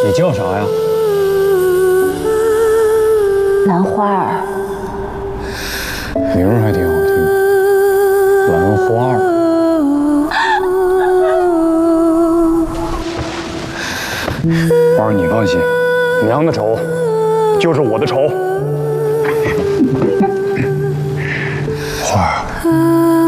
你叫啥呀？ 兰花儿。 名儿还挺好听，兰花儿。花儿，你放心，娘的仇就是我的仇。花儿。